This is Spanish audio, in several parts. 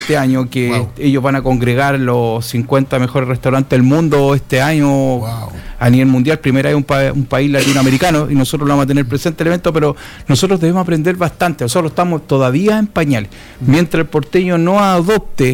este año, que ellos van a congregar los 50 mejores restaurantes del mundo este año a nivel mundial. Primera vez un país latinoamericano, y nosotros lo vamos a tener presente el evento, pero nosotros debemos aprender bastante. Nosotros estamos todavía en pañales. Mientras el porteño no adopte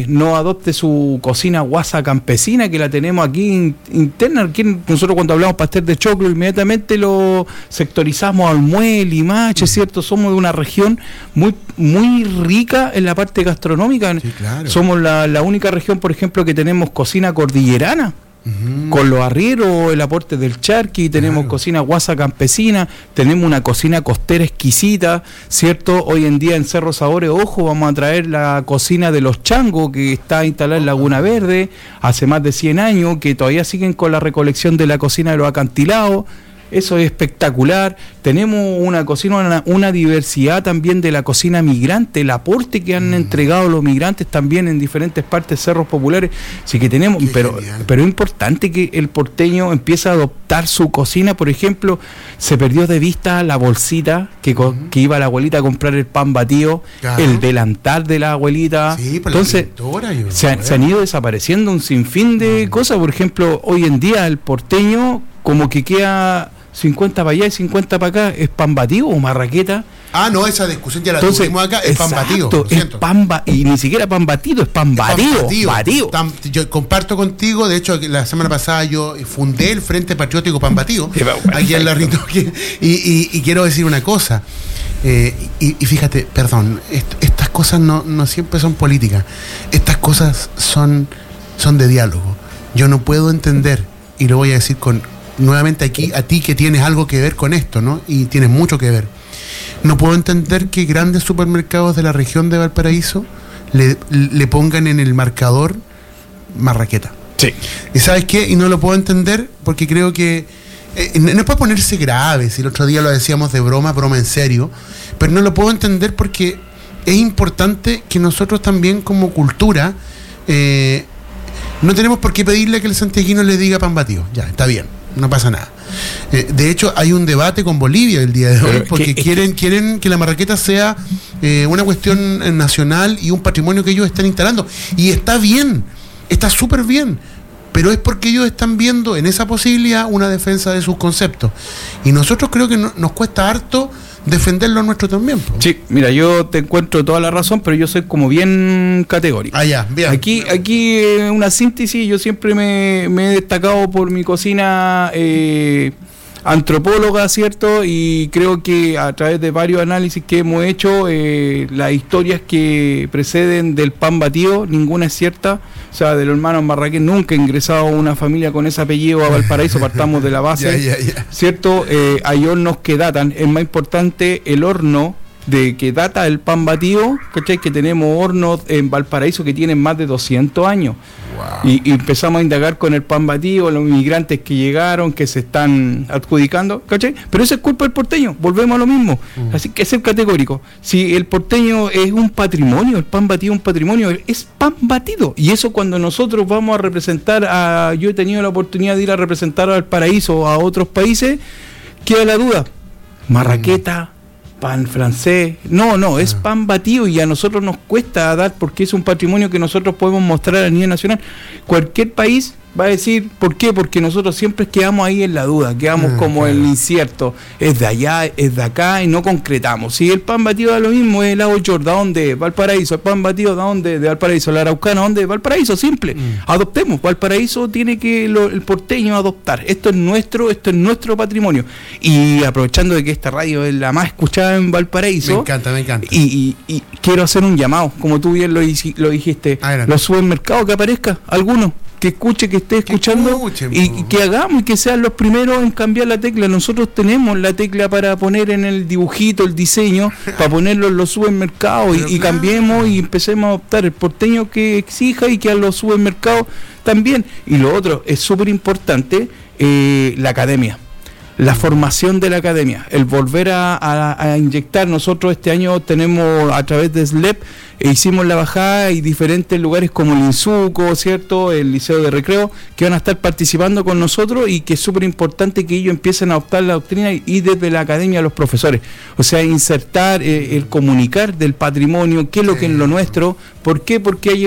su cocina guasa campesina, que la tenemos aquí interna. Aquí nosotros cuando hablamos pastel de choclo, inmediatamente lo sectorizamos al Muelle, Limache, ¿cierto? Somos de una región muy rica en la parte gastronómica. Sí, claro. Somos la única región, por ejemplo, que tenemos cocina cordillerana, con los arrieros, el aporte del charqui, tenemos cocina guasa campesina, tenemos una cocina costera exquisita, ¿cierto? Hoy en día en Cerro Sabores, ojo, vamos a traer la cocina de los changos, que está instalada en Laguna Verde hace más de 100 años, que todavía siguen con la recolección de la cocina de los acantilados. Eso es espectacular. Tenemos una cocina, una diversidad también de la cocina migrante, el aporte que han entregado los migrantes también en diferentes partes, cerros populares. Así que tenemos, pero es importante que el porteño empiece a adoptar su cocina. Por ejemplo, se perdió de vista la bolsita que iba la abuelita a comprar el pan batido, el delantal de la abuelita. Sí, entonces se han ido desapareciendo un sinfín de cosas. Por ejemplo, hoy en día el porteño como que queda 50 para allá y 50 para acá, ¿es pan batido o marraqueta? Ah, no, esa discusión ya la tuvimos acá, es pan batido. Y ni siquiera pan batido, es pan batido. Yo comparto contigo, de hecho, la semana pasada yo fundé el Frente Patriótico Pan Batido, aquí en la Ritoque, y quiero decir una cosa, y fíjate, perdón, estas cosas no siempre son políticas, estas cosas son de diálogo. Yo no puedo entender, y lo voy a decir nuevamente aquí, a ti que tienes algo que ver con esto, ¿no? Y tienes mucho que ver. No puedo entender que grandes supermercados de la región de Valparaíso le pongan en el marcador marraqueta. Sí. ¿Y sabes qué? Y no lo puedo entender porque creo que no es para ponerse grave, si el otro día lo decíamos de broma en serio, pero no lo puedo entender porque es importante que nosotros también como cultura no tenemos por qué pedirle que el santiaguino le diga pan batido. Ya, está bien. No pasa nada. De hecho, hay un debate con Bolivia el día de hoy, porque quieren que la marraqueta sea una cuestión nacional y un patrimonio que ellos están instalando. Y está bien, está súper bien, pero es porque ellos están viendo en esa posibilidad una defensa de sus conceptos. Y nosotros creo que nos cuesta harto defender lo nuestro también. Sí, mira, yo te encuentro toda la razón, pero yo soy como bien categórico. Bien. Aquí una síntesis, yo siempre me he destacado por mi cocina antropóloga, ¿cierto? Y creo que a través de varios análisis que hemos hecho, las historias que preceden del pan batido, ninguna es cierta. O sea, de los hermanos Marraqués nunca ha ingresado una familia con ese apellido a Valparaíso, partamos de la base, ¿cierto? Hay hornos que datan, es más importante el horno de que data el pan batido, ¿cachai? Que tenemos hornos en Valparaíso que tienen más de 200 años. Wow. Y empezamos a indagar con el pan batido, los inmigrantes que llegaron, que se están adjudicando, ¿cachai? Pero eso es culpa del porteño, volvemos a lo mismo. Así que es ser categórico. Si el porteño es un patrimonio, el pan batido es un patrimonio, es pan batido. Y eso cuando nosotros vamos a representar yo he tenido la oportunidad de ir a representar a Valparaíso a otros países, queda la duda, marraqueta, pan francés, no, es pan batido, y a nosotros nos cuesta dar porque es un patrimonio que nosotros podemos mostrar a nivel nacional. Cualquier país va a decir, ¿por qué? Porque nosotros siempre quedamos ahí en la duda, quedamos como el incierto, es de allá, es de acá, y no concretamos. Si el pan batido da lo mismo, es el lago Chorda, ¿dónde? Valparaíso. El pan batido da ¿dónde? De Valparaíso. La Araucana, ¿dónde? Valparaíso, simple. Adoptemos. Valparaíso tiene que el porteño adoptar. Esto es nuestro patrimonio. Y aprovechando de que esta radio es la más escuchada en Valparaíso. Me encanta. Y quiero hacer un llamado, como tú bien lo dijiste. Los supermercados, que aparezca alguno que escuche, que esté escuchando, y que hagamos y que sean los primeros en cambiar la tecla. Nosotros tenemos la tecla para poner en el dibujito el diseño, para ponerlo en los supermercados, y cambiemos y empecemos a adoptar el porteño que exija, y que a los supermercados también. Y lo otro es súper importante, la academia. la formación de la academia, el volver a inyectar. Nosotros este año tenemos a través de SLEP, hicimos la bajada y diferentes lugares como el Insuco, ¿cierto?, el Liceo de Recreo, que van a estar participando con nosotros, y que es súper importante que ellos empiecen a adoptar la doctrina y desde la academia a los profesores, o sea, insertar el comunicar del patrimonio, qué es lo que es lo nuestro. ¿Por qué? Porque hay